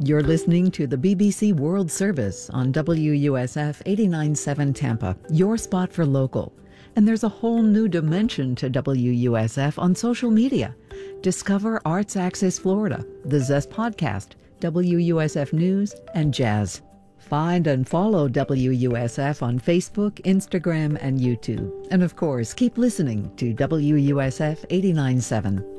You're listening to the BBC World Service on WUSF 89.7 Tampa, your spot for local. And there's a whole new dimension to WUSF on social media. Discover Arts Access Florida, the Zest Podcast, WUSF News, and Jazz. Find and follow WUSF on Facebook, Instagram, and YouTube. And of course, keep listening to WUSF 89.7.